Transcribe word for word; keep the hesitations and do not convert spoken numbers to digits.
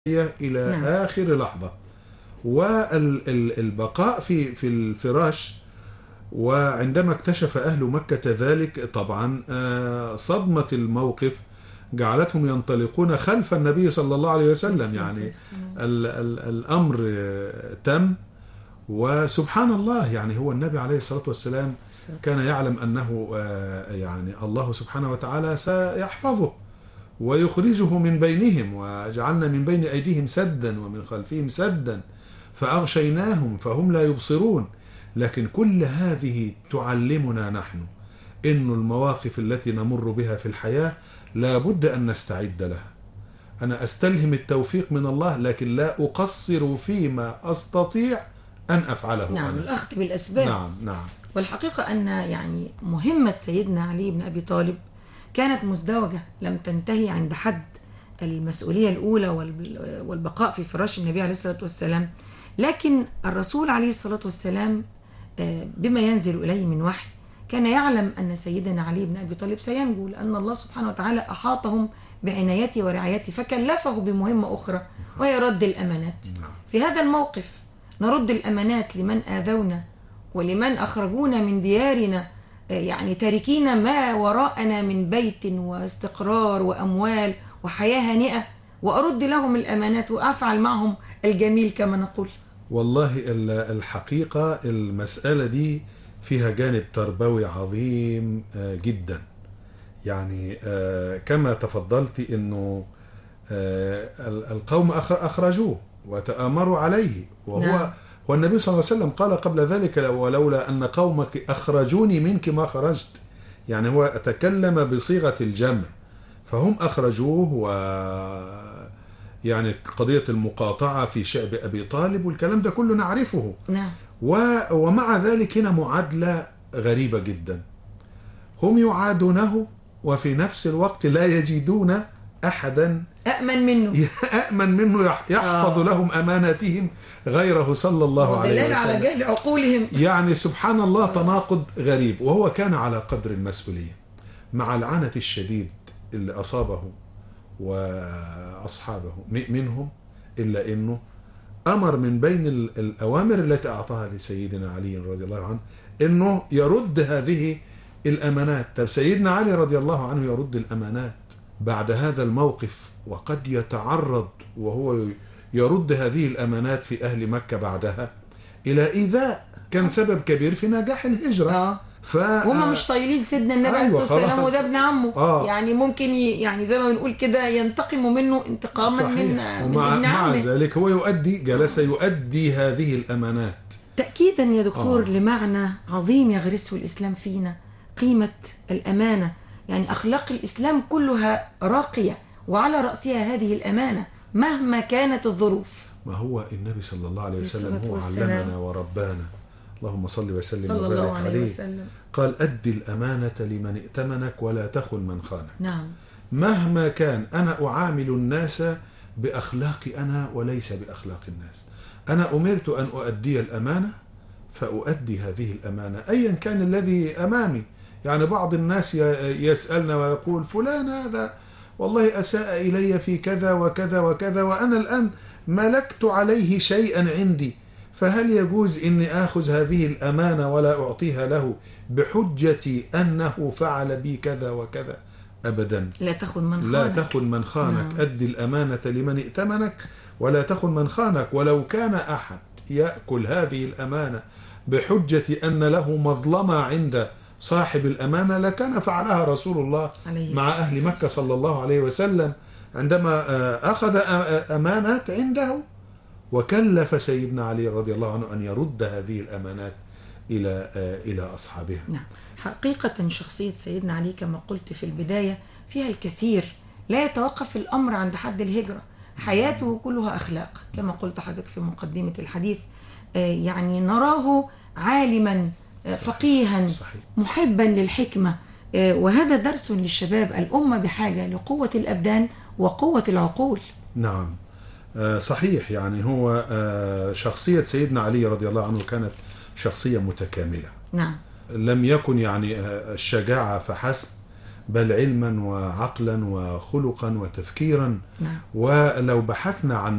إلى نعم. آخر لحظة. والبقاء في في الفراش، وعندما اكتشف أهل مكة ذلك طبعا صدمة الموقف جعلتهم ينطلقون خلف النبي صلى الله عليه وسلم. يعني ال ال الأمر تم، وسبحان الله يعني هو النبي عليه الصلاة والسلام كان يعلم أنه يعني الله سبحانه وتعالى سيحفظه ويخرجه من بينهم، وجعلنا من بين أيديهم سدا ومن خلفهم سدا فأغشيناهم فهم لا يبصرون. لكن كل هذه تعلمنا نحن إن المواقف التي نمر بها في الحياة لا بد أن نستعد لها. أنا أستلهم التوفيق من الله، لكن لا أقصر فيما أستطيع أن أفعله. نعم، أنا الأخذ بالأسباب. نعم نعم. والحقيقة أن يعني مهمة سيدنا علي بن أبي طالب كانت مزدوجة، لم تنتهي عند حد المسؤولية الأولى والبقاء في فراش النبي عليه الصلاة والسلام، لكن الرسول عليه الصلاة والسلام بما ينزل إليه من وحي كان يعلم أن سيدنا علي بن أبي طالب سينجو، لأن الله سبحانه وتعالى أحاطهم بعنايته ورعايته، فكلفه بمهمة أخرى وهي رد الأمانات. في هذا الموقف نرد الأمانات لمن آذونا ولمن أخرجونا من ديارنا، يعني تاركين ما وراءنا من بيت واستقرار وأموال وحياة هانئة، وأرد لهم الأمانات وأفعل معهم الجميل كما نقول. والله الحقيقة المسألة دي فيها جانب تربوي عظيم جدا. يعني كما تفضلت إنه القوم أخرجوه وتآمروا عليه، وهو نعم. والنبي صلى الله عليه وسلم قال قبل ذلك: ولولا أن قومك أخرجوني منك ما خرجت. يعني هو تكلم بصيغة الجمع، فهم أخرجوه، و يعني قضية المقاطعة في شعب أبي طالب والكلام ده كله نعرفه. نعم. ومع ذلك هنا معادلة غريبة جدا، هم يعادونه وفي نفس الوقت لا يجدون أحدا أأمن منه أأمن منه يحفظ آه. لهم أماناتهم غيره صلى الله عليه وسلم، على جهل عقولهم. يعني سبحان الله تناقض غريب. وهو كان على قدر المسؤولية مع العنت الشديد اللي أصابه وأصحابه منهم، إلا أنه أمر من بين الأوامر التي أعطاها لسيدنا علي رضي الله عنه أنه يرد هذه الأمانات. طب سيدنا علي رضي الله عنه يرد الأمانات بعد هذا الموقف، وقد يتعرض وهو يرد هذه الأمانات في أهل مكة بعدها إلى إيذاء كان سبب كبير في نجاح الهجرة. آه. ف... وهم مش طايلين سيدنا النبي عليه الصلاة والسلام، وده ابن عمه. آه. يعني ممكن ي... يعني زي ما بنقول كده ينتقموا منه انتقاما صحيح. من, ومع... من ابن عمه. مع ذلك هو يؤدي جلس يؤدي هذه الأمانات تأكيدا يا دكتور آه. لمعنى عظيم يغرسه الإسلام فينا، قيمة الأمانة. يعني أخلاق الإسلام كلها راقية، وعلى رأسها هذه الأمانة مهما كانت الظروف. ما هو النبي صلى الله عليه وسلم هو علمنا وربانا، اللهم صل وسلم وبارك عليه. وسلم. قال: أدي الأمانة لمن ائتمنك ولا تخن من خانك. نعم. مهما كان أنا أعامل الناس بأخلاقي أنا وليس بأخلاق الناس. أنا أمرت أن أؤدي الأمانة فأؤدي هذه الأمانة أيا كان الذي أمامي. يعني بعض الناس يسألنا ويقول: فلان هذا والله أساء إلي في كذا وكذا وكذا، وأنا الآن ملكت عليه شيئا عندي، فهل يجوز إني آخذ هذه الأمانة ولا أعطيها له بحجة أنه فعل بي كذا وكذا؟ أبدا. لا تخن من خانك. لا تخن من خانك. نعم. أدي الأمانة لمن ائتمنك ولا تخن من خانك. ولو كان أحد يأكل هذه الأمانة بحجة أن له مظلمة عند صاحب الأمانة لكان فعلها رسول الله مع أهل مكة صلى الله عليه وسلم عندما أخذ أمانات عنده، وكلف سيدنا علي رضي الله عنه أن يرد هذه الأمانات إلى إلى أصحابها. نعم. حقيقة شخصية سيدنا علي كما قلت في البداية فيها الكثير، لا يتوقف الأمر عند حد الهجرة، حياته كلها أخلاق كما قلت حضرتك في مقدمة الحديث. يعني نراه عالما فقيها صحيح. محبا للحكمة، وهذا درس للشباب. الأمة بحاجة لقوة الأبدان وقوة العقول. نعم صحيح. يعني هو شخصية سيدنا علي رضي الله عنه كانت شخصية متكاملة. نعم. لم يكن يعني الشجاعة فحسب، بل علما وعقلا وخلقا وتفكيرا. نعم. ولو بحثنا عن